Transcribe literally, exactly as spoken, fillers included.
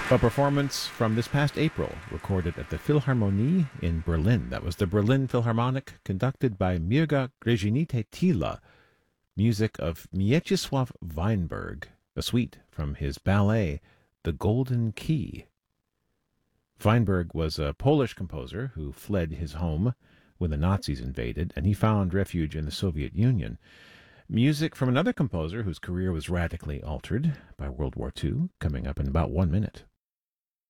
A performance from this past April, recorded at the Philharmonie in Berlin. That was the Berlin Philharmonic, conducted by Mirga Grzenyte Tila. Music of Mieczysław Weinberg, a suite from his ballet, The Golden Key. Weinberg was a Polish composer who fled his home when the Nazis invaded, and he found refuge in the Soviet Union. Music from another composer whose career was radically altered by World War Two, coming up in about one minute.